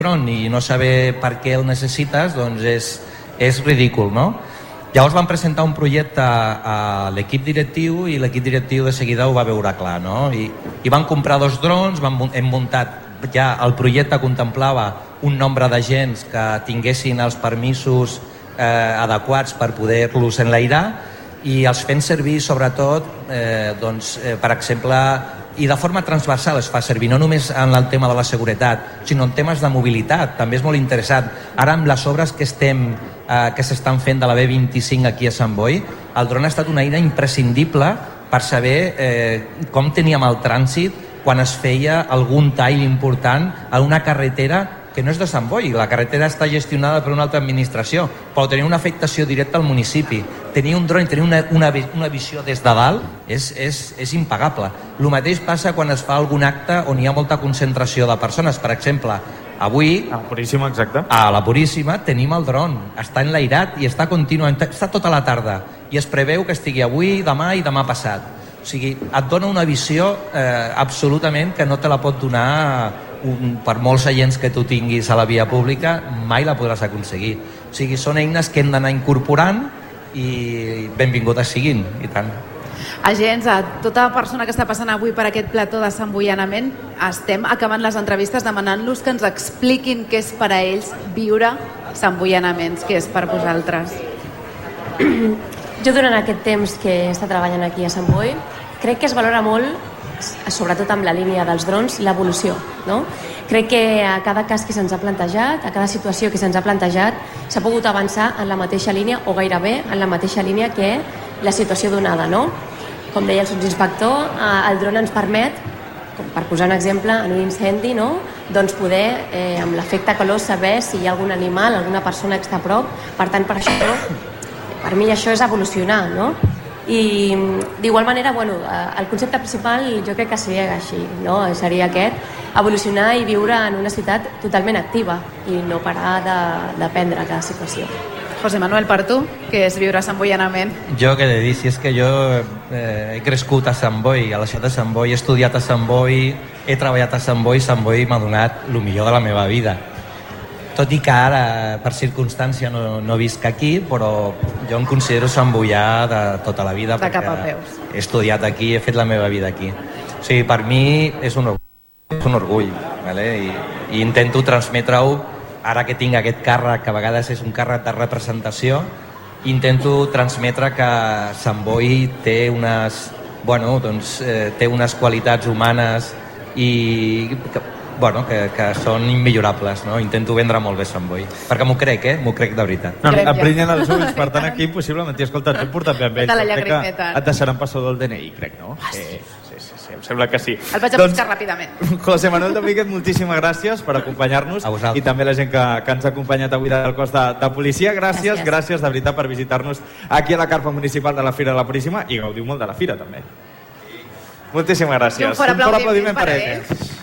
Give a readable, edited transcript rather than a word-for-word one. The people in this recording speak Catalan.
i no saber per què el necessites, doncs és ridícul, no? Llavors van presentar un projecte a l'equip directiu i l'equip directiu de seguida ho va veure clar, no? I van comprar 2 drons, hem muntat, ja el projecte contemplava un nombre d'agents que tinguessin els permisos adequats per poder-los enlairar i els fent servir sobretot, per exemple, i de forma transversal es fa servir, no només en el tema de la seguretat, sinó en temes de mobilitat, també és molt interessant. Ara amb les obres que s'estan fent de la B25 aquí a Sant Boi, el dron ha estat una eina imprescindible per saber com teníem el trànsit quan es feia algun tall important a una carretera que no és de Sant Boi, la carretera està gestionada per una altra administració, però tenia una afectació directa al municipi. Tenir un dron i tenir una visió des de dalt és impagable. El mateix passa quan es fa algun acte on hi ha molta concentració de persones. Per exemple, avui a la Puríssima, exacte. A la Puríssima tenim el dron, està enlairat i està contínuament, està tota la tarda i es preveu que estigui avui, demà i demà passat. O sigui, et dona una visió absolutament que no te la pot donar per molts agents que tu tinguis a la via pública, mai la podràs aconseguir. O sigui, són eines que hem d'anar incorporant i benvingudes siguin, i tant. Agents, a tota persona que està passant avui per aquest plató de Sant Boianament, estem acabant les entrevistes demanant-los que ens expliquin què és per a ells viure Sant Boianaments, què és per vosaltres. Jo durant aquest temps que he estat treballant aquí a Sant Boi crec que es valora molt, sobretot amb la línia dels drons, l'evolució, no? Crec que a cada cas que se'ns ha plantejat, a cada situació que se'ns ha plantejat, s'ha pogut avançar en la mateixa línia o gairebé en la mateixa línia que la situació donada, no? Com deia el subinspector, el dron ens permet, com per posar un exemple, en un incendi, no? Doncs poder, amb l'efecte calor, saber si hi ha algun animal, alguna persona que està a prop. Per tant, per mi això és evolucionar, no? I d'igual manera, el concepte principal jo crec que seria així, no? Seria aquest, evolucionar i viure en una ciutat totalment activa i no parar d'aprendre cada situació. José Manuel, per tu, què és viure a Sant Boianament? Jo què he de dir, si és que jo he crescut a Sant Boi, a la ciutat de Sant Boi, he estudiat a Sant Boi, he treballat a Sant Boi m'ha donat el millor de la meva vida. Tot i que ara, per circumstància, no visc aquí, però jo em considero santboià de tota la vida. De cap a peus. He estudiat aquí, he fet la meva vida aquí. O sigui, per mi és un orgull, ¿vale? I intento transmetre-ho, ara que tinc aquest càrrec, que a vegades és un càrrec de representació, intento transmetre que Sant Boi té té unes qualitats humanes i que són immillorables, no? Intento vendre molt bé Sant Boi, perquè m'ho crec de veritat. No, em brillen els ulls, per tant aquí possiblement t'hi escoltat, t'he portat bé amb ells. Et deixaran passar del DNI, crec, no? Sí, em sembla que sí. El vaig a buscar ràpidament. José Manuel Domínguez, moltíssimes gràcies per acompanyar-nos i també la gent que ens ha acompanyat avui del cos de policia. Gràcies de veritat per visitar-nos aquí a la carpa municipal de la Fira de la Puríssima i gaudiu molt de la Fira també. Moltíssimes gràcies. Un fort aplaudiment per ells.